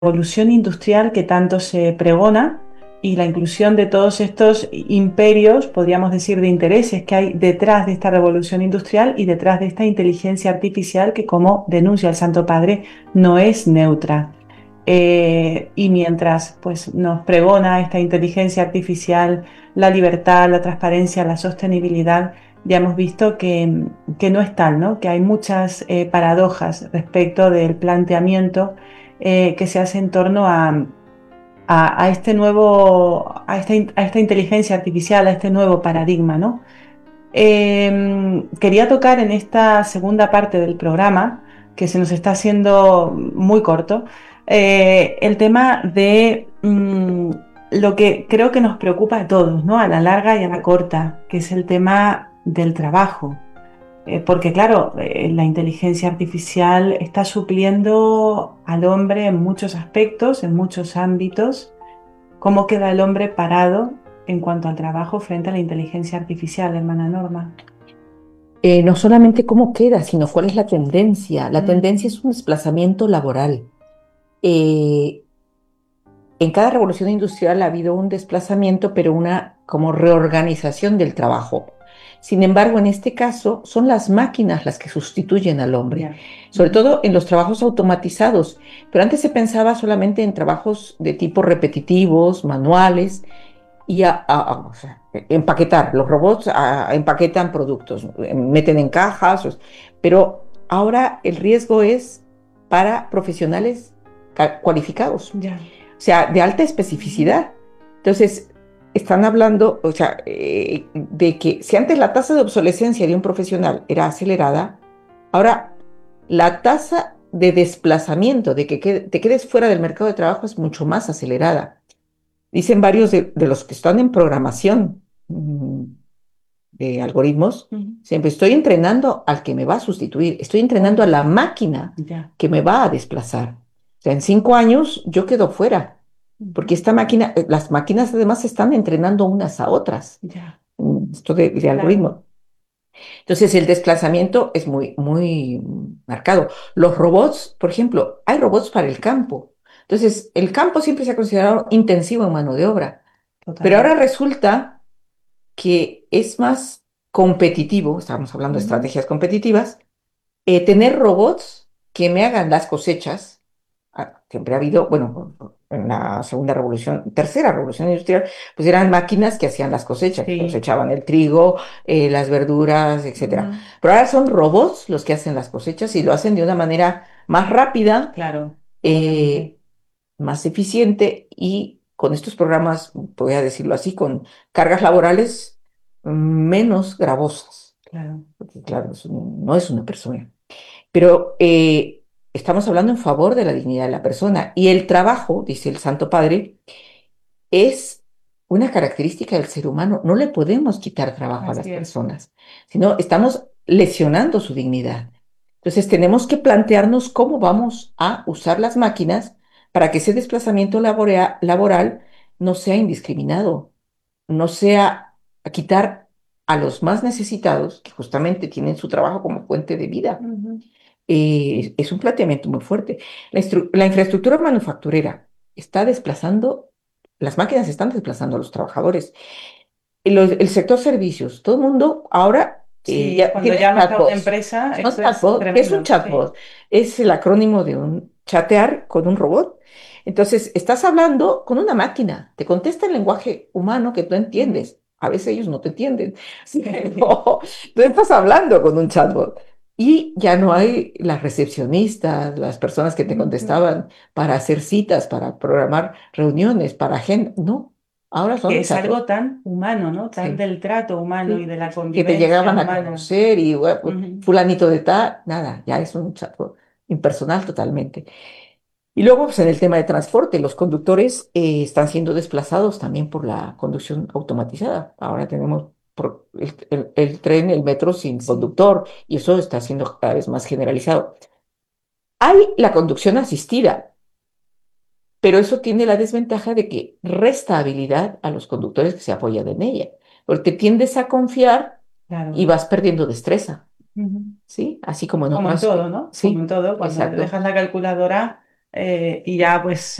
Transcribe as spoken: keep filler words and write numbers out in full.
revolución industrial que tanto se pregona y la inclusión de todos estos imperios, podríamos decir, de intereses que hay detrás de esta revolución industrial y detrás de esta inteligencia artificial que, como denuncia el Santo Padre, no es neutra. Eh, y mientras pues, nos pregona esta inteligencia artificial, la libertad, la transparencia, la sostenibilidad, ya hemos visto que, que no es tal, ¿no? Que hay muchas eh, paradojas respecto del planteamiento eh, que se hace en torno a, a, a este nuevo, a esta, a esta inteligencia artificial, a este nuevo paradigma, ¿no? Eh, quería tocar en esta segunda parte del programa, que se nos está haciendo muy corto, eh, el tema de mm, lo que creo que nos preocupa a todos, ¿no? A la larga y a la corta, que es el tema del trabajo. Eh, porque claro, eh, la inteligencia artificial está supliendo al hombre en muchos aspectos, en muchos ámbitos. ¿Cómo queda el hombre parado en cuanto al trabajo frente a la inteligencia artificial, hermana Norma? Eh, no solamente cómo queda, sino cuál es la tendencia. La Mm, tendencia es un desplazamiento laboral. Eh, en cada revolución industrial ha habido un desplazamiento, pero una como reorganización del trabajo. Sin embargo, en este caso son las máquinas las que sustituyen al hombre, ya. sobre Ujú. todo en los trabajos automatizados. Pero antes se pensaba solamente en trabajos de tipo repetitivos, manuales, y a, a- a- o sea, empaquetar. Los robots a- empaquetan productos, eh, meten en cajas, o- pero ahora el riesgo es para profesionales ca- cualificados, Ya. o sea, de alta Ujú. especificidad. Entonces, están hablando, o sea, eh, de que si antes la tasa de obsolescencia de un profesional era acelerada, ahora la tasa de desplazamiento, de que quede- te quedes fuera del mercado de trabajo es mucho más acelerada. Dicen varios de, de los que están en programación mm, de algoritmos, Ujú. siempre estoy entrenando al que me va a sustituir, estoy entrenando a Uy, la máquina ya. que me va a desplazar. O sea, en cinco años yo quedo fuera, porque Ujú. esta máquina, eh, las máquinas además se están entrenando unas a otras, Ya. mm, esto de, de Claro. algoritmos. Entonces el desplazamiento es muy, muy marcado. Los robots, por ejemplo, hay robots para el campo. Entonces, el campo siempre se ha considerado intensivo en mano de obra. Pero ahora Totalmente. resulta que es más competitivo, estábamos hablando de Ujú. estrategias competitivas, eh, tener robots que me hagan las cosechas. Ah, siempre ha habido, bueno, en la segunda revolución, tercera revolución industrial, pues eran máquinas que hacían las cosechas, Sí. cosechaban el trigo, eh, las verduras, etcétera. Ujú. Pero ahora son robots los que hacen las cosechas y lo hacen de una manera más rápida, Claro, obviamente. eh, más eficiente y con estos programas, voy a decirlo así, con cargas laborales menos gravosas, Claro. porque claro, es un- no es una persona. Pero eh, estamos hablando en favor de la dignidad de la persona y el trabajo, dice el Santo Padre, es una característica del ser humano. No le podemos quitar trabajo a las Así es. personas, sino estamos lesionando su dignidad. Entonces tenemos que plantearnos cómo vamos a usar las máquinas para que ese desplazamiento laborea- laboral no sea indiscriminado, no sea a quitar a los más necesitados, que justamente tienen su trabajo como fuente de vida. Ujú. Eh, es un planteamiento muy fuerte. La, instru- la infraestructura manufacturera está desplazando, las máquinas están desplazando a los trabajadores. El, el sector servicios, todo el mundo ahora eh, Sí, ya cuando tiene llamas a una chatbots. empresa, Son esto es chatbots. ¿Qué es un tremendo. Sí. chatbot? Es el acrónimo de un chatear con un robot. Entonces, estás hablando con una máquina, te contesta en lenguaje humano que tú Ujú. entiendes. A veces ellos no te entienden. Pero tú estás hablando con un chatbot. Y ya no hay las recepcionistas, las personas que te Ujú. contestaban para hacer citas, para programar reuniones, para agenda. No, ahora Que son es algo chatbots. tan humano, ¿no? Tan Sí, del trato humano y sí. de la Que te convivencia llegaban a humana. conocer y bueno, pues, Ujú. fulanito de tal, nada, ya es un chatbot impersonal totalmente. Y luego, pues en el tema de transporte, los conductores eh, están siendo desplazados también por la conducción automatizada. Ahora tenemos por el, el- el tren, el metro sin Sí. conductor y eso está siendo cada vez más generalizado. Hay la conducción asistida, pero eso tiene la desventaja de que resta habilidad a los conductores que se apoyan en ella, porque tiendes a confiar y Claro. vas perdiendo destreza, Ujú. ¿sí? Así como en Como en otras, todo, eh, ¿no? Como en sí, todo, cuando exacto. dejas la calculadora. eh, y ya pues